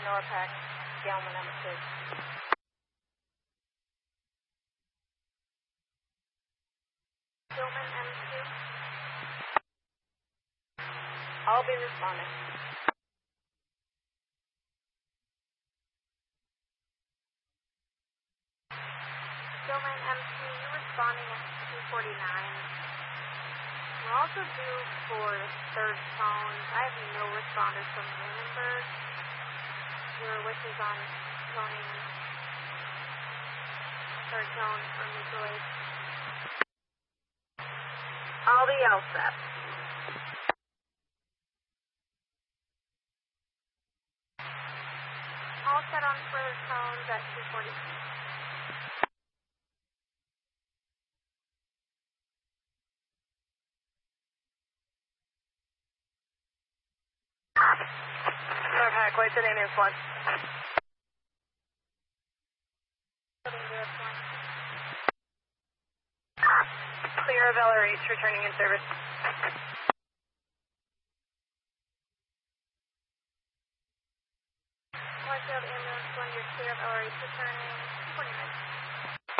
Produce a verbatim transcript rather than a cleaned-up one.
Norpac, Gelman M two. Gelman M two. I'll be responding. Gelman M two, you're responding at two forty-nine. We're also due for the third phone. I have no responders from Lunenburg. Your wishes on zoning third zone for mutual aid. I'll be all set. All set on further tones at two forty. Norpac, wait the name is one. Clear of L R H, returning in service. Whitefield ambulance one, you're clear of L R H, returning two forty-nine.